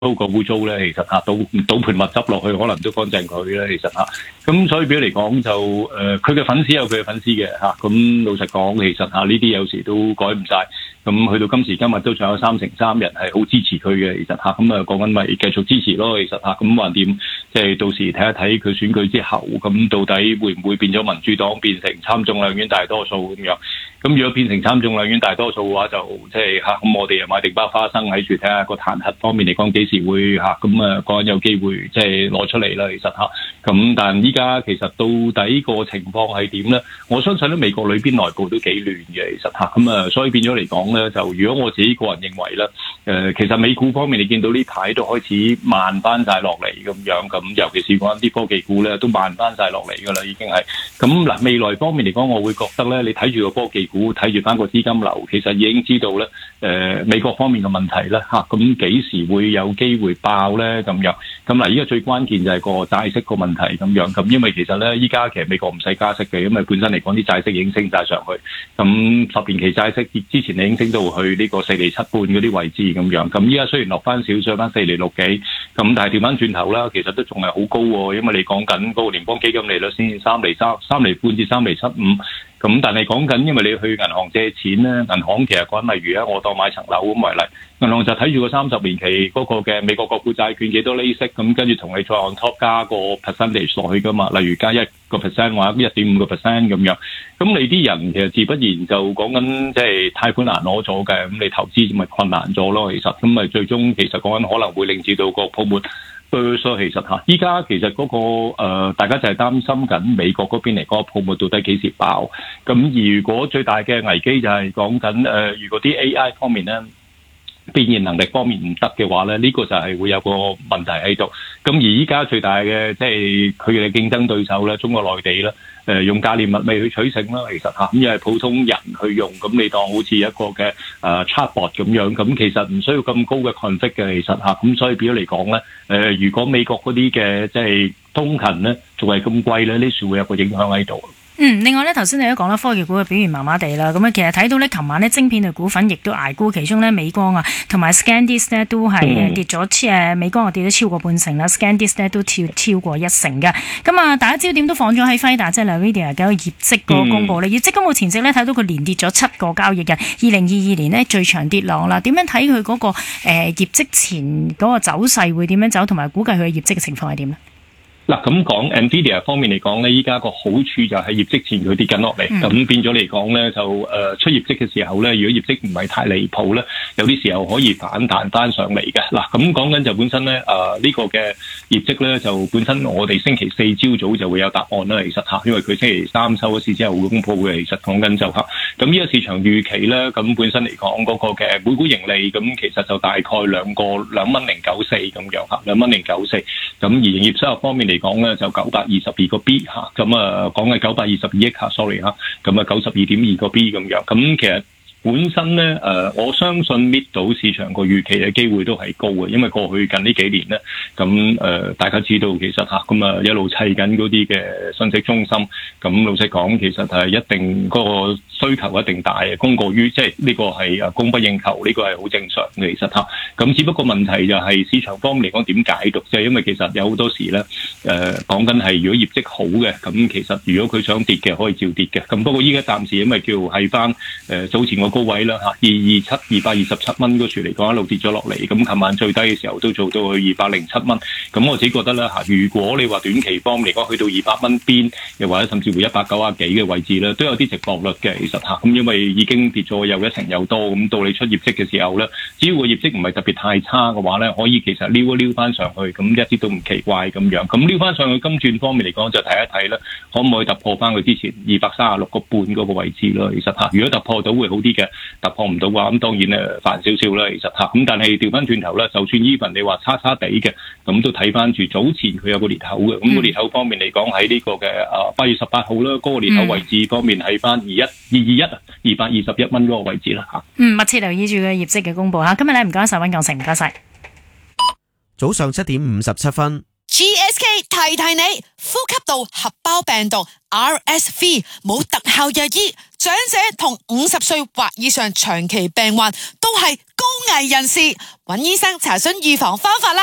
租個污糟咧，其實倒盤物執落去，可能都乾淨佢咧，其實咁所以比如嚟講就佢嘅粉絲有佢嘅粉絲嘅咁老實講，其實呢啲有時都改唔晒。咁去到今時今日都仲有33%人係好支持佢嘅，其實咁講緊咪繼續支持咯，其實咁橫掂，即係到時睇一睇佢選舉之後，咁到底會唔會變咗民主黨變成參眾兩院大多數咁樣？咁如果變成參眾兩院大多數嘅話，就即係咁我哋又買定包花生喺住睇下個彈劾方面嚟講幾時會咁講緊有機會即係攞出嚟啦，其實咁但依家其實到底個情況係點咧？我相信咧美國裏邊內部都幾亂嘅，其實咁所以變咗嚟講咧，就如果我自己個人認為咧，其實美股方面你見到呢排都開始慢翻晒落嚟咁樣，咁尤其是講啲科技股咧都慢翻晒落嚟噶啦，已經係咁嗱。未來方面嚟講，我會覺得咧，你睇住個科技股，睇住翻個資金流，其實已經知道咧，美國方面嘅問題咧咁幾時會有機會爆咧咁樣？咁嗱，依家最關鍵就係個債息個問題咁樣，咁因為其實咧依家其實美國唔使加息嘅，因為本身嚟講啲債息已經升晒上去，咁10年期債息之前已經升到去呢個4厘7半嗰啲位置咁樣，咁依家雖然落翻少少，翻4厘6幾，咁但係調翻轉頭啦，其實都仲係好高喎，因為你講緊嗰個聯邦基金利率先3厘半至3厘75。咁但係講緊，因為你去銀行借錢咧，銀行其實講例如我當買層樓咁為例，銀行就睇住個30年期嗰個嘅美國國庫債券幾多利息，咁跟住同你再on top加個 percentage 落去噶嘛，例如加1%或者1.5%咁樣，咁你啲人其實自不然就講緊即係貸款難攞咗嘅，咁你投資咪困難咗咯，其實咁咪最終其實講緊可能會令至到個泡沫。所以其實依家其實嗰個大家就係擔心緊美國嗰邊嚟嗰個泡沫到底幾時爆？咁如果最大嘅危機就係講緊如果啲 AI 方面咧變現能力方面唔得嘅話咧，呢個就係會有個問題喺度。咁而依家最大嘅即係佢嘅競爭對手咧，中國內地咧。用價廉物美去取勝啦，其實咁又係普通人去用，咁你當好似一個嘅chatbot 咁樣，咁其實唔需要咁高嘅 config 嘅，其實咁所以變咗嚟講咧，如果美國嗰啲嘅即係通勤咧，仲係咁貴咧，呢處會有個影響喺度。 另外咧，頭先你都講啦，科技股嘅表現麻麻地啦，咁其實睇到咧，琴晚咧晶片類股份亦都捱沽，其中咧美光啊同埋 ScanDisk 咧都係跌咗，美光跌咗超過半成啦，ScanDisk 咧都超過1成嘅。咁啊，大家焦點都放咗喺輝達即係 NVIDIA 嘅業績個公佈咧，業績公佈前夕咧睇到佢連跌咗7個交易日，2022年呢最長跌浪啦。點樣睇佢嗰個業績前嗰個走勢會點樣走，同埋估計佢嘅業績嘅情況係點咧？ 嗱咁講 NVIDIA 方面嚟講咧，依家個好處就係業績前佢跌緊落嚟，咁變咗嚟講咧就出業績嘅時候咧，如果業績唔係太離譜咧，有啲時候可以反彈翻上嚟嘅。嗱咁講緊就本身咧呢個嘅業績咧就本身我哋星期4朝早就會有答案啦，其實因為佢星期3收咗市之後會公佈嘅，其實講緊就咁依家市場預期咧，咁本身嚟講嗰個嘅每股盈利咁其實就大概2.94咁樣2.94，咁而營業收入方面嚟講咧就922個 B 咁講嘅922億sorry 咁92.2個 B 咁樣，咁其實本身咧我相信搣到市場個預期嘅機會都係高嘅，因為過去近呢幾年咧，咁大家知道其實咁一路砌緊嗰啲嘅信息中心，咁老實講其實係一定嗰個需求一定大，供過於即係呢個係供不應求，呢個係好正常嘅其實咁只不過問題就係市場方面嚟講點解讀，即係因為其實有好多時咧講緊係如果業績好嘅，咁其實如果佢想跌嘅可以照跌嘅，咁不過依家暫時因為叫係翻早前個高位啦227蚊嗰處嚟講一路跌咗落嚟，咁琴晚最低嘅時候都做到去207蚊，咁我自己覺得啦如果你話短期方面嚟講去到200蚊邊，又或者甚至乎190幾嘅位置咧，都有啲值博率嘅其實咁因為已經跌咗有1成有多，咁到你出業績嘅時候咧，只要個業績唔係特別太差嘅話咧，可以其實撩一撩翻上去，咁一啲都唔奇怪咁樣，咁撩翻上去金轉方面嚟講就睇一睇啦，可唔可以突破翻佢之前236個半嗰個位置咯，其實如果突破到會好啲嘅，突破唔到嘅話，咁當然煩少少啦，其實咁但係調翻轉頭咧，就算 even 你話差地嘅，咁都睇翻住早前佢有個裂口嘅，咁個裂口方面嚟講喺呢個嘅8月18號啦，嗰個裂口位置方面喺翻221蚊嗰個位置啦密切留意住嘅業績嘅公佈今日咧唔該晒溫鋼城，唔該晒。 早上7點57分。 GSK 提提你，呼吸道合胞病毒 RSV 冇特效藥醫， 長者同50歲或以上長期病患都係高危人士，揾醫生查詢預防方法啦。